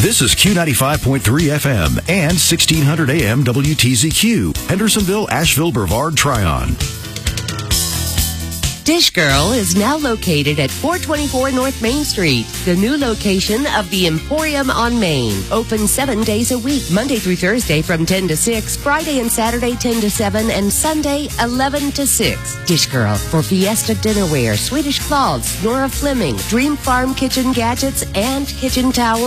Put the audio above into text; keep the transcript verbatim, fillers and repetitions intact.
This is Q ninety-five point three F M and sixteen hundred A M W T Z Q, Hendersonville, Asheville, Brevard, Tryon. Dish Girl is now located at four twenty-four North Main Street, the new location of the Emporium on Main. Open seven days a week, Monday through Thursday from ten to six, Friday and Saturday ten to seven, and Sunday eleven to six. Dish Girl for Fiesta Dinnerware, Swedish Cloths, Nora Fleming, Dream Farm Kitchen Gadgets, and Kitchen Towels.